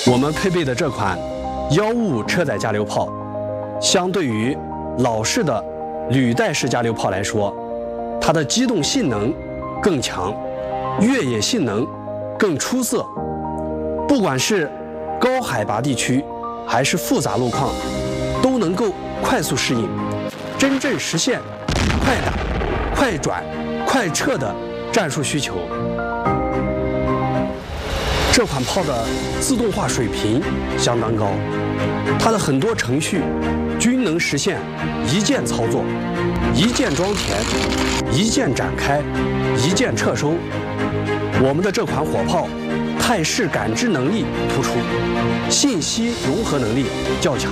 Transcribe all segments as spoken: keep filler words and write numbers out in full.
我们配备的这款幺五五车载加榴炮，相对于老式的履带式加榴炮来说，它的机动性能更强，越野性能更出色。不管是高海拔地区还是复杂路况，都能够快速适应，真正实现快打、快转、快撤的战术需求。这款炮的自动化水平相当高，它的很多程序均能实现一键操作、一键装填、一键展开、一键撤收。我们的这款火炮态势感知能力突出，信息融合能力较强。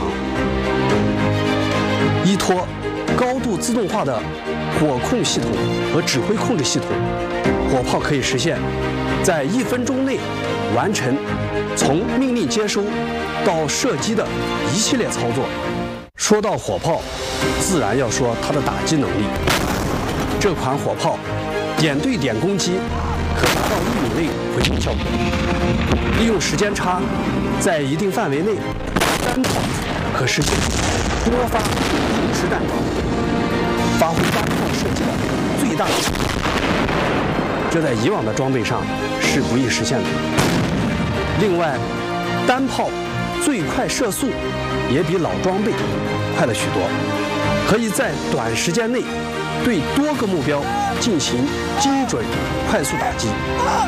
依托高度自动化的火控系统和指挥控制系统，火炮可以实现在一分钟内完成从命令接收到射击的一系列操作。说到火炮，自然要说它的打击能力。这款火炮点对点攻击可达到一米内回应效果，利用时间差，在一定范围内单炮可实现多发同时弹道，发挥单炮射击的最大效果。这在以往的装备上是不易实现的。另外，单炮最快射速也比老装备快了许多，可以在短时间内对多个目标进行精准快速打击。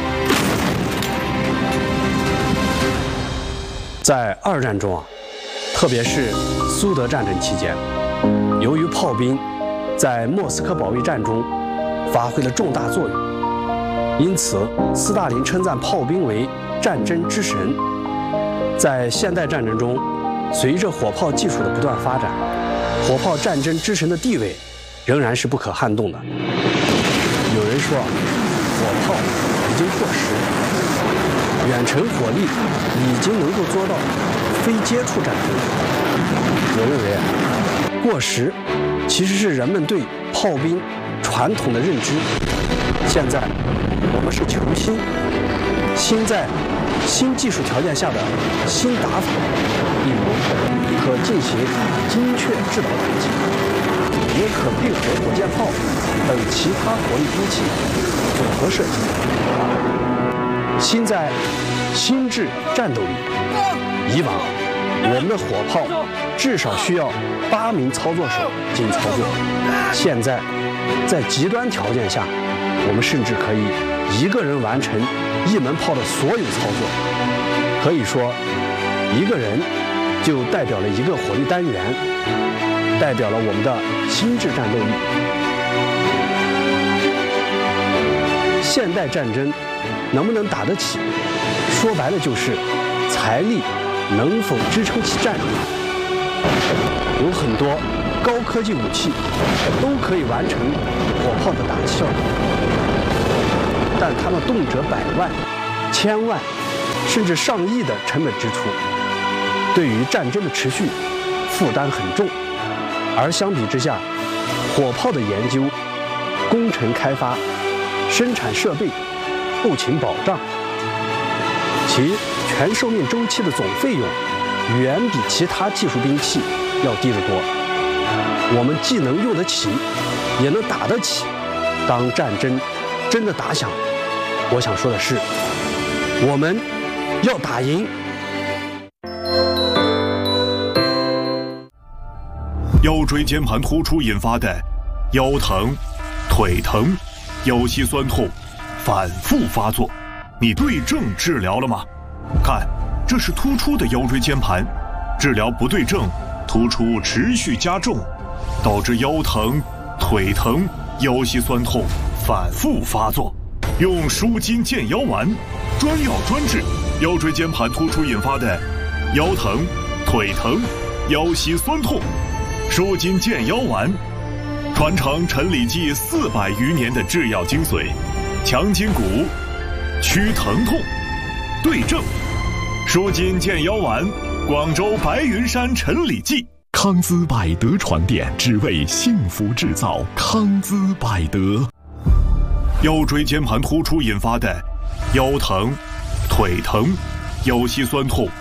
在二战中啊，特别是苏德战争期间，由于炮兵在莫斯科保卫战中发挥了重大作用，因此斯大林称赞炮兵为战争之神。在现代战争中，随着火炮技术的不断发展，火炮战争之神的地位仍然是不可撼动的。有人说，火炮已经过时，远程火力已经能够做到非接触战争。我认为啊，过时其实是人们对炮兵传统的认知。现在我们是求新，新在新技术条件下的新打法，比如可进行精确制导打击，也可配合火箭炮等其他火力兵器组合射击。新在心智战斗力。以往我们的火炮至少需要八名操作手进行操作，现在在极端条件下，我们甚至可以一个人完成一门炮的所有操作。可以说，一个人就代表了一个火力单元，代表了我们的心智战斗力。现代战争能不能打得起，说白了就是财力能否支撑起战力。有很多高科技武器都可以完成火炮的打击效果，但它们动辄百万、千万甚至上亿的成本支出，对于战争的持续负担很重。而相比之下，火炮的研究、工程开发、生产设备、后勤保障，其全寿命周期的总费用远比其他技术兵器要低得多。我们既能用得起，也能打得起。当战争真的打响，我想说的是，我们要打赢。 腰椎间盘突出引发的腰疼、腿疼、腰膝酸痛反复发作，你对症治疗了吗？看，这是突出的腰椎间盘，治疗不对症，突出持续加重，导致腰疼、腿疼、腰膝酸痛反复发作。用舒筋健腰丸，专药专治腰椎间盘突出引发的腰疼、腿疼、腰膝酸痛。舒筋健腰丸，传承陈李济四百余年的制药精髓，强筋骨，祛疼痛，对症。舒筋健腰丸，广州白云山陈李济。 康姿百德传电，只为幸福制造。康姿百德。 腰椎间盘突出引发的腰疼、腿疼、腰膝酸痛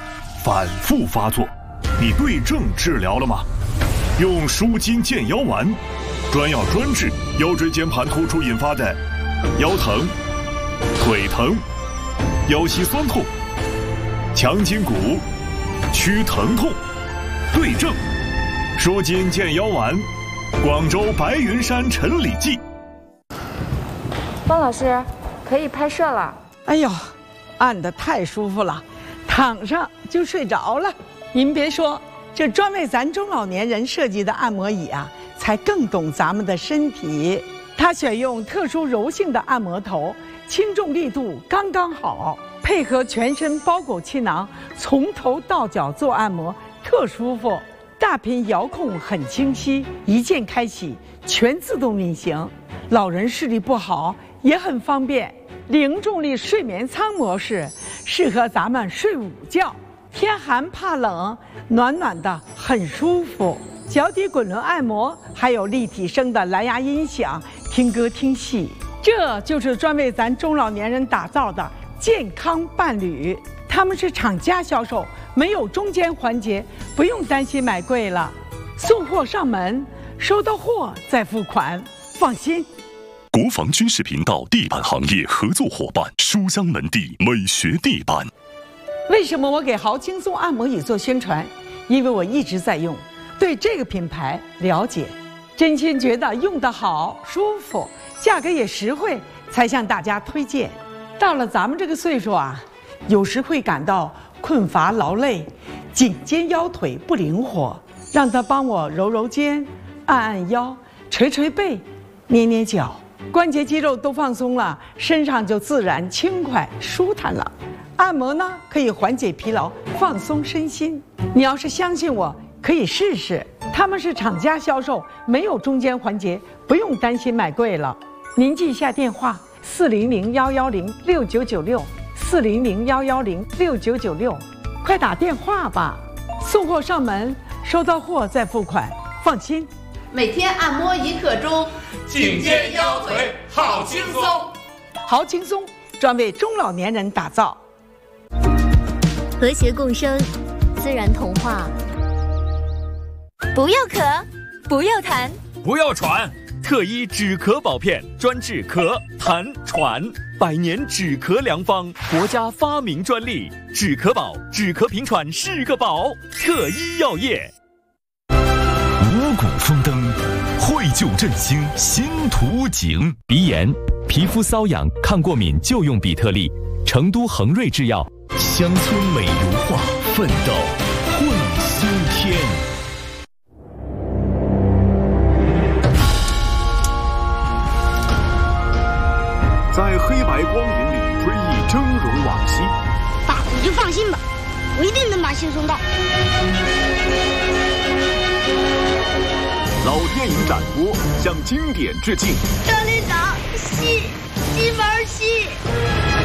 反复发作，你对症治疗了吗？用舒筋健腰丸，专药专治腰椎间盘突出引发的腰疼、腿疼、腰膝酸痛、强筋骨、屈疼痛，对症舒筋健腰丸，广州白云山陈李记。 方老师，可以拍摄了。 哎呦，按得太舒服了，躺上就睡着了。您别说，这专为咱中老年人设计的按摩椅啊，才更懂咱们的身体。它选用特殊柔性的按摩头，轻重力度刚刚好，配合全身包裹气囊，从头到脚做按摩，特舒服。大屏遥控很清晰，一键开启，全自动运行。老人视力不好也很方便。零重力睡眠舱模式适合咱们睡午觉，天寒怕冷，暖暖的很舒服。脚底滚轮按摩，还有立体声的蓝牙音响，听歌听戏。这就是专为咱中老年人打造的健康伴侣。他们是厂家销售，没有中间环节，不用担心买贵了。送货上门，收到货再付款，放心。 国防军事频道地板行业合作伙伴书香门第美学地板。 为什么我给豪轻松按摩椅做宣传？因为我一直在用，对这个品牌了解，真心觉得用得好、舒服，价格也实惠，才向大家推荐。到了咱们这个岁数啊，有时会感到困乏劳累，颈肩腰腿不灵活，让他帮我揉揉肩、按按腰、捶捶背、捏捏脚，关节肌肉都放松了，身上就自然轻快舒坦了。按摩呢，可以缓解疲劳，放松身心。你要是相信我，可以试试。他们是厂家销售，没有中间环节，不用担心买贵了。您记一下电话：四零零幺幺零六九九六，四零零幺幺零六九九六，快打电话吧。送货上门，收到货再付款，放心。 每天按摩一刻钟， 颈肩腰腿好轻松。 好轻松，专为中老年人打造。 和谐共生，自然童话。不要咳，不要痰， 不要喘，特医止咳宝片专治咳、痰、喘，百年止咳良方，国家发明专利，止咳宝，止咳平喘是个宝。特医药业。 五谷丰登，惠救振兴新图景。 鼻炎、皮肤瘙痒、抗过敏就用比特利。成都恒瑞制药。 乡村美如画，奋斗会苏天。 在黑白光影里追忆峥嵘往昔。 爸，你就放心吧，我一定能把信送到。 老电影展播，向经典致敬。 张领导，戏，西门戏。